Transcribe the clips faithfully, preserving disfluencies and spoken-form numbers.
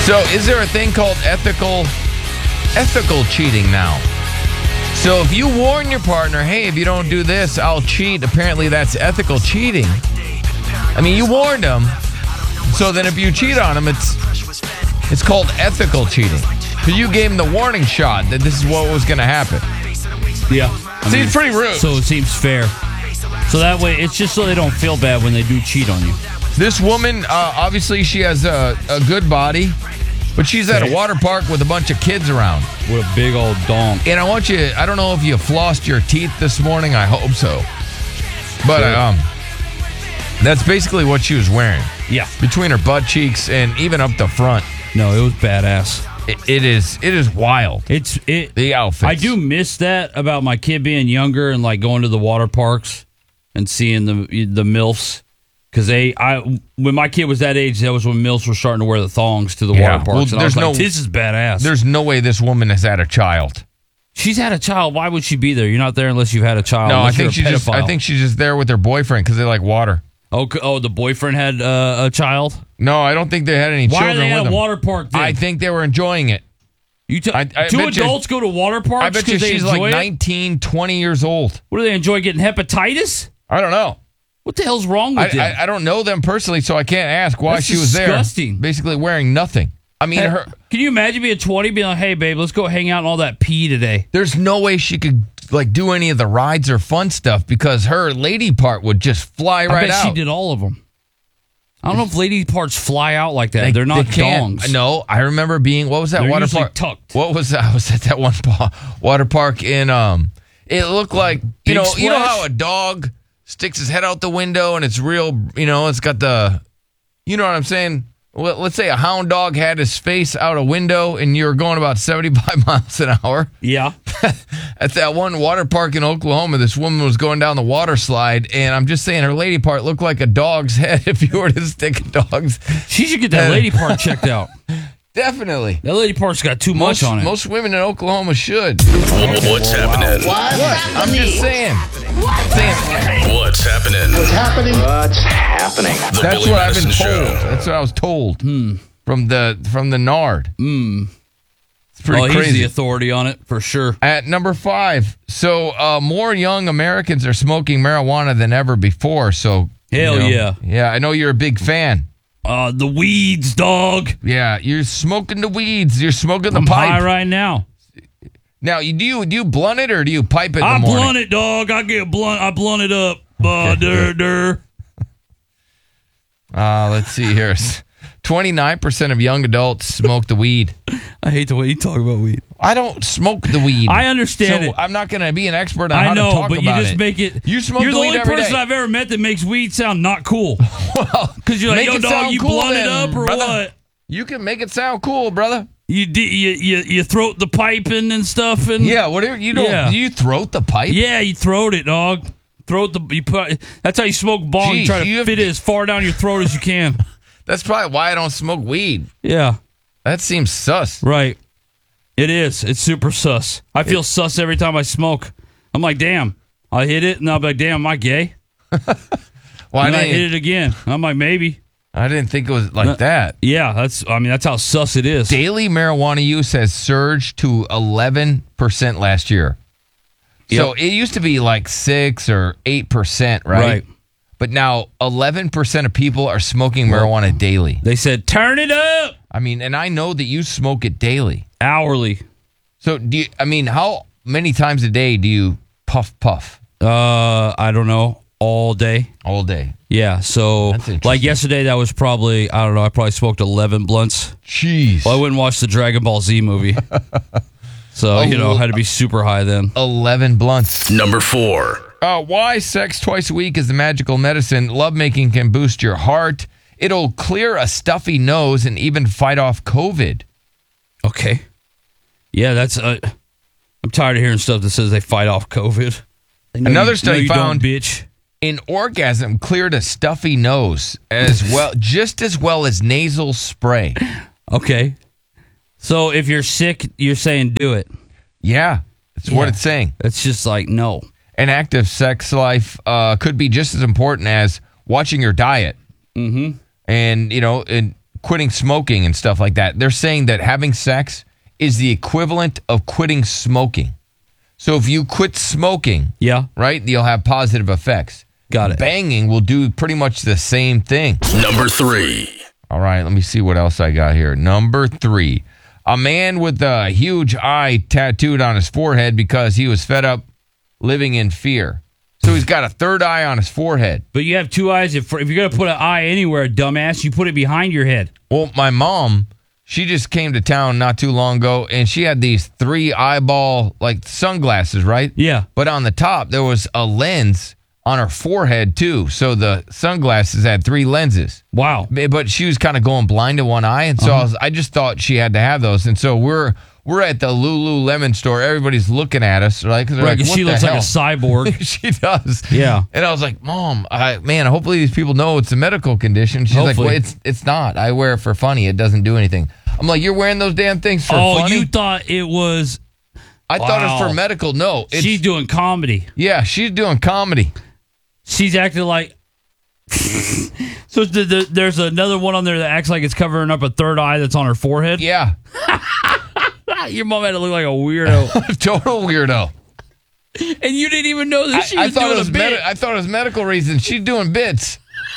So is there a thing called ethical ethical cheating now? So if you warn your partner, hey, if you don't do this, I'll cheat, apparently that's ethical cheating. I mean, you warned them. So then if you cheat on them, it's it's called ethical cheating. Because you gave them the warning shot that this is what was going to happen. Yeah. I Seems mean, pretty rude. So it seems fair. So that way, it's just so they don't feel bad when they do cheat on you. This woman, uh, obviously she has a, a good body, but she's at a water park with a bunch of kids around. With a big old donk. And I want you, I don't know if you flossed your teeth this morning. I hope so. But Sure. um, that's basically what she was wearing. Yeah. Between her butt cheeks and even up the front. No, it was badass. It, it is it is wild. It's it. The outfits. I do miss that about my kid being younger and like going to the water parks and seeing the the MILFs. Because they, I, when my kid was that age, that was when MILFs were starting to wear the thongs to the Yeah. water parks. Well, and I there's was like, no- this is badass. There's no way this woman has had a child. She's had a child. Why would she be there? You're not there unless you've had a child. No, I unless think you're she's a just. I pedophile. think she's just there with her boyfriend because they like water. Oh, c- oh, the boyfriend had uh, a child. No, I don't think they had any Why are children they with at a them. water park? Then? I think they were enjoying it. You t- I- I two bet you- adults go to water parks I bet you because they she's enjoy like it. nineteen, twenty years old. What do they enjoy? Getting hepatitis? I don't know. What the hell's wrong I, with them? I, I don't know them personally, so I can't ask why That's she was disgusting. there. Basically wearing nothing. I mean, Hey, her. Can you imagine being twenty, being like, "Hey, babe, let's go hang out in all that pee today"? There's no way she could like do any of the rides or fun stuff because her lady part would just fly right I bet out. she did all of them. I don't know if lady parts fly out like that. They, They, are not they can't. dongs. No, I remember being. What was that They're water usually park? tucked. What was that? I was at that one pa- water park in. Um, it looked like you Big know, you know Splash? how a dog sticks his head out the window and it's real. You know, it's got the. You know what I'm saying? Well, let's say a hound dog had his face out a window and you were going about seventy-five miles an hour. Yeah. At that one water park in Oklahoma, this woman was going down the water slide, and I'm just saying her lady part looked like a dog's head if you were to stick a dog's. She should get that lady part checked out. Definitely. That lady part's got too Most, much on it. most women in Oklahoma should. What's happening? What? I'm just saying. saying. What's happening? What's happening? What's happening? The That's Billy what I've been Madison told. Show. That's what I was told Hmm. from the from the Nard. Mm. It's pretty oh, he's crazy. the authority on it for sure. At number five, so uh, more young Americans are smoking marijuana than ever before. So Hell you know, yeah. yeah. I know you're a big fan. Uh, the weeds, dog. Yeah, you're smoking the weeds. You're smoking the I'm pipe. high right now. Now, you do you do you blunt it or do you pipe it in I the morning? blunt it, dog. I get blunt. I blunt it up. Uh, dur, dur. Uh, let's see here. twenty-nine percent of young adults smoke the weed. I hate the way you talk about weed. I don't smoke the weed. I understand so it. I'm not going to be an expert on I how know, to talk but you about just it. make it. You smoke You're the the weed only every person day. I've ever met that makes weed sound not cool. Well, Because you're like, make yo, it dog, sound you cool blunt it then, up or brother. what? You can make it sound cool, brother. You, di- you you you throat the pipe in and stuff and Yeah, whatever. You don't. Yeah. Do you throat the pipe? yeah, you throat it, dog. Throat the you put. That's how you smoke bong. You Jeez, try to you have- fit it as far down your throat as you can. That's probably why I don't smoke weed. Yeah, That seems sus. right. It is. It's super sus. I feel sus every time I smoke. I'm like, damn. I hit it and I'll be like, damn, am I gay? Well, I And I didn't, hit it again. I'm like, maybe. I didn't think it was like No. that. Yeah, that's. I mean, that's how sus it is. Daily marijuana use has surged to eleven percent last year. So it used to be like six or eight percent, right? Right. But now eleven percent of people are smoking marijuana daily. They said, turn it up I mean, and I know that you smoke it daily. hourly. So do you, I mean, how many times a day do you puff puff Uh, I don't know. All day. all day? Yeah. So, That's interesting. like yesterday, that was probably I don't know. I probably smoked eleven blunts. Jeez. Well, I went and watched the Dragon Ball Z movie. So, you know, had to be super high then. eleven blunts. Number four. Uh, why sex twice a week is the magical medicine. Lovemaking can boost your heart. It'll clear a stuffy nose and even fight off COVID. Okay. Yeah, that's. Uh, I'm tired of hearing stuff that says they fight off COVID. They know Another you- study no, you don't, found- bitch. An orgasm cleared a stuffy nose as well, just as well as nasal spray. Okay. So if you're sick, you're saying do it. Yeah, that's what Yeah. it's saying. It's just like no. An active sex life uh, could be just as important as watching your diet. Mm-hmm. And, you know, and quitting smoking and stuff like that. They're saying that having sex is the equivalent of quitting smoking. So if you quit smoking, Yeah. right, you'll have positive effects. Got it. Banging will do pretty much the same thing. Number three. All right, let me see what else I got here. Number three. A man with a huge eye tattooed on his forehead because he was fed up living in fear. So he's got a third eye on his forehead. But you have two eyes. If, if you're going to put an eye anywhere, dumbass, you put it behind your head. Well, my mom, she just came to town not too long ago, and she had these three eyeball, like, sunglasses, right? Yeah. But on the top, there was a lens on her forehead, too. So the sunglasses had three lenses. Wow. But she was kind of going blind to one eye, and so Uh-huh. I, was, I just thought she had to have those. And so we're we're at the Lululemon store. Everybody's looking at us, right? Cause they're Right, like, 'cause what she the looks hell? like a cyborg. She does. Yeah. And I was like, Mom, I, man, hopefully these people know it's a medical condition. She's like, Hopefully. well, it's it's not. I wear it for funny. It doesn't do anything. I'm like, you're wearing those damn things for Oh, funny? you thought it was... I thought it was Wow. for medical. No. It's, She's doing comedy. yeah, she's doing comedy. She's acting like... So the, the, there's another one on there that acts like it's covering up a third eye that's on her forehead. Yeah. Your mom had to look like a weirdo. Total weirdo. And you didn't even know that I, she I was thought doing it was a bit. medi- I thought it was medical reasons. She's doing bits.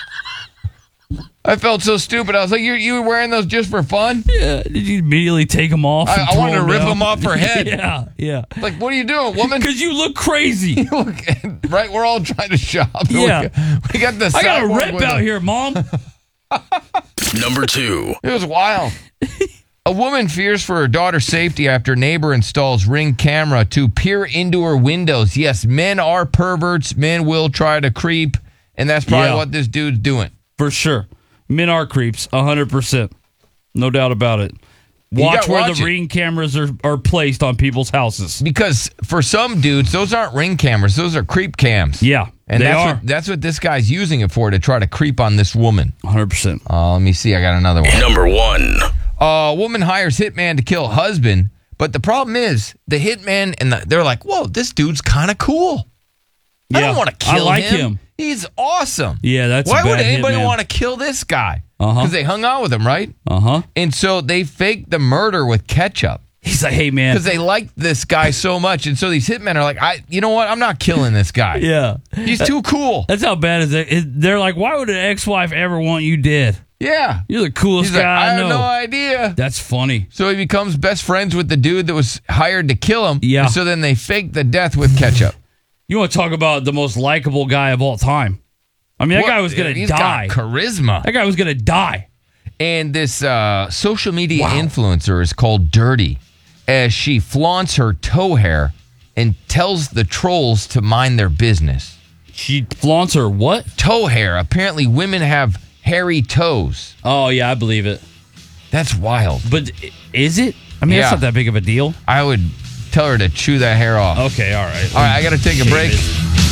I felt so stupid. I was like, "You you were wearing those just for fun?" Yeah. Did you immediately take them off? I- and I throw wanted to rip down? them off her head. Yeah, yeah. Like, what are you doing, woman? Because you look crazy. Look, right, we're all trying to shop. Yeah. we got, we got the. I got a cyborg rep with out the- here, Mom. Number two. It was wild. A woman fears for her daughter's safety after neighbor installs Ring camera to peer into her windows. Yes, men are perverts. Men will try to creep, and that's probably Yeah. what this dude's doing. For sure. Men are creeps, one hundred percent. No doubt about it. Watch gotta where watch the it. Ring cameras are, are placed on people's houses. Because for some dudes, those aren't Ring cameras; those are creep cams. Yeah, and they that's are. what that's what this guy's using it for, to try to creep on this woman. one hundred percent. Uh, let me see. I got another one. Number one. A woman hires hitman to kill husband, but the problem is the hitman and the, they're like, "Whoa, this dude's kind of cool. I Yeah, don't want to I kill like him. him. He's awesome." Yeah, that's a why would bad anybody hitman. want to kill this guy? Uh-huh. Because they hung out with him, right? Uh-huh. And so they faked the murder with ketchup He's like, hey, man. because they liked this guy so much. And so these hitmen are like, "I, you know what? I'm not killing this guy. Yeah. He's too cool." That's how bad is it? it- They're like, why would an ex-wife ever want you dead? Yeah, You're the coolest he's like, guy "I I have know. no idea." That's funny. So he becomes best friends with the dude that was hired to kill him. Yeah. And so then they fake the death with ketchup. You want to talk about the most likable guy of all time? I mean, that What- guy was going to he's die. got charisma. That guy was going to die. And this uh, social media influencer is called Dirty, as she flaunts her toe hair and tells the trolls to mind their business. She flaunts her what? Toe hair. Apparently, women have hairy toes. Oh, yeah, I believe it. That's wild. But i- is it? I mean, Yeah. that's not that big of a deal. I would tell her to chew that hair off. Okay, all right. All right, I got to take a Shave break. it.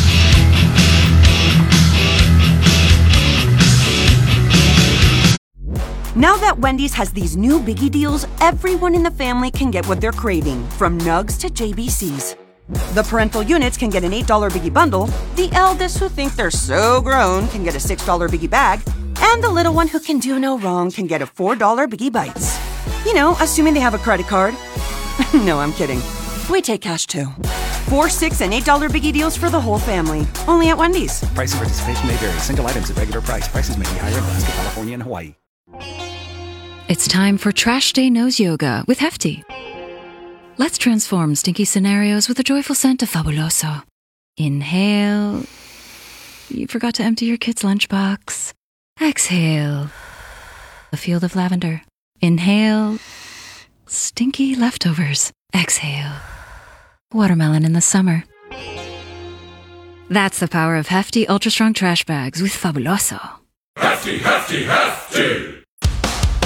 Now that Wendy's has these new biggie deals, everyone in the family can get what they're craving, from nugs to J B Cs. The parental units can get an eight dollar biggie bundle, the eldest who think they're so grown can get a six dollar biggie bag, and the little one who can do no wrong can get a four dollar biggie bites. You know, assuming they have a credit card. No, I'm kidding. We take cash too. Four, six, and eight dollar biggie deals for the whole family. Only at Wendy's. Price and participation may vary. Single items at regular price. Prices may be higher in Alaska, California, and Hawaii. It's time for Trash Day Nose Yoga with Hefty. Let's transform stinky scenarios with a joyful scent of Fabuloso. Inhale. You forgot to empty your kid's lunchbox. Exhale. A field of lavender. Inhale. Stinky leftovers. Exhale. Watermelon in the summer. That's the power of Hefty Ultra Strong Trash Bags with Fabuloso. Hefty, hefty, hefty.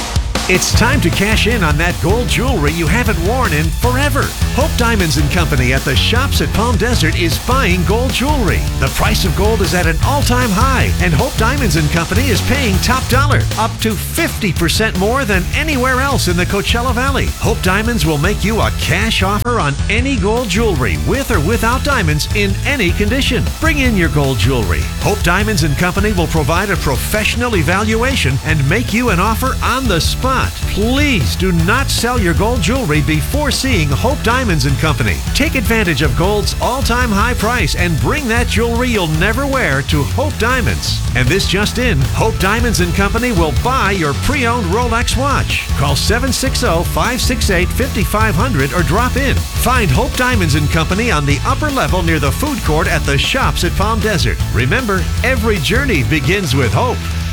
It's time to cash in on that gold jewelry you haven't worn in forever. Hope Diamonds and Company at the Shops at Palm Desert is buying gold jewelry. The price of gold is at an all-time high, and Hope Diamonds and Company is paying top dollar, up to fifty percent more than anywhere else in the Coachella Valley. Hope Diamonds will make you a cash offer on any gold jewelry, with or without diamonds, in any condition. Bring in your gold jewelry. Hope Diamonds and Company will provide a professional evaluation and make you an offer on the spot. Please do not sell your gold jewelry before seeing Hope Diamonds and Company. Take advantage of gold's all-time high price and bring that jewelry you'll never wear to Hope Diamonds. And this just in, Hope Diamonds and Company will buy your pre-owned Rolex watch. Call seven six zero, five six eight, five five zero zero or drop in. Find Hope Diamonds and Company on the upper level near the food court at the Shops at Palm Desert. Remember, every journey begins with hope.